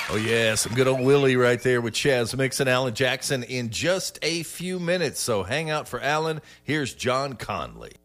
Oh, yeah, some good old Willie right there with Chaz Mix and Alan Jackson in just a few minutes. So hang out for Alan. Here's John Conley.